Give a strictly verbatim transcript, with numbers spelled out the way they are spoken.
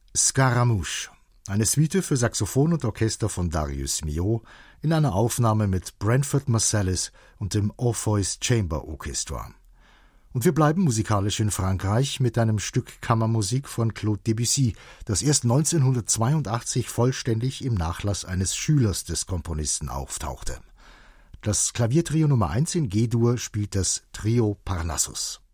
Scaramouche, eine Suite für Saxophon und Orchester von Darius Milhaud in einer Aufnahme mit Branford Marsalis und dem Orpheus Chamber Orchestra. Und wir bleiben musikalisch in Frankreich mit einem Stück Kammermusik von Claude Debussy, das erst neunzehnhundertzweiundachtzig vollständig im Nachlass eines Schülers des Komponisten auftauchte. Das Klaviertrio Nummer eins in G-Dur spielt das Trio Parnassus.